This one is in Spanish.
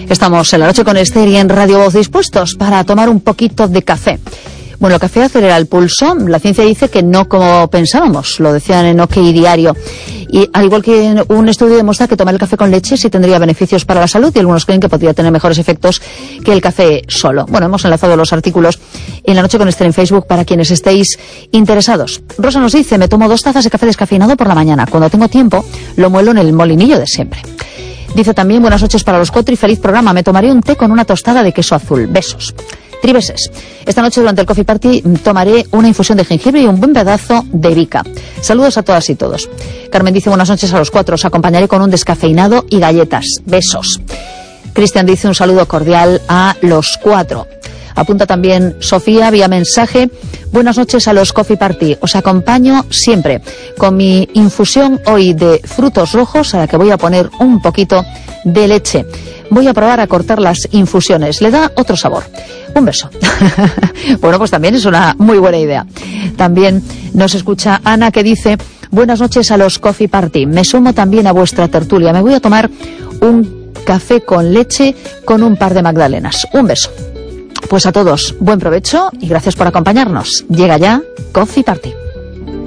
Estamos en La Noche con Esther y en Radio Voz, dispuestos para tomar un poquito de café. Bueno, el café acelera el pulso. La ciencia dice que no como pensábamos, lo decían en OK Diario. Y al igual que un estudio demuestra que tomar el café con leche sí tendría beneficios para la salud, y algunos creen que podría tener mejores efectos que el café solo. Bueno, hemos enlazado los artículos en La Noche con Esther en Facebook para quienes estéis interesados. Rosa nos dice: me tomo 2 tazas de café descafeinado por la mañana. Cuando tengo tiempo, lo muelo en el molinillo de siempre. Dice también: buenas noches para los 4 y feliz programa. Me tomaré un té con una tostada de queso azul. Besos. Tribeses. Esta noche durante el Coffee Party tomaré una infusión de jengibre y un buen pedazo de bica. Saludos a todas y todos. Carmen dice: buenas noches a los 4. Os acompañaré con un descafeinado y galletas. Besos. Cristian dice: un saludo cordial a los 4. Apunta también Sofía vía mensaje: buenas noches a los Coffee Party. Os acompaño siempre con mi infusión hoy de frutos rojos, a la que voy a poner un poquito de leche. Voy a probar a cortar las infusiones. Le da otro sabor. Un beso. Bueno, pues también es una muy buena idea. También nos escucha Ana, que dice: buenas noches a los Coffee Party. Me sumo también a vuestra tertulia. Me voy a tomar un café con leche con un par de magdalenas. Un beso. Pues a todos, buen provecho y gracias por acompañarnos. Llega ya Coffee Party.